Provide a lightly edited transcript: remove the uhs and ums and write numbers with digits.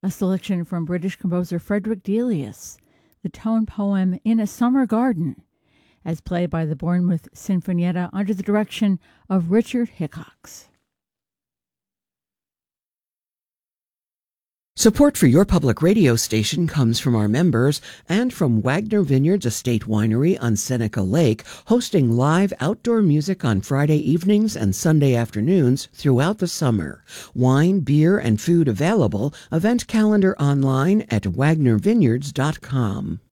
a selection from British composer Frederick Delius, the tone poem In a Summer Garden, as played by the Bournemouth Sinfonietta under the direction of Richard Hickox. Support for your public radio station comes from our members and from Wagner Vineyards Estate Winery on Seneca Lake, hosting live outdoor music on Friday evenings and Sunday afternoons throughout the summer. Wine, beer, and food available. Event calendar online at wagnervineyards.com.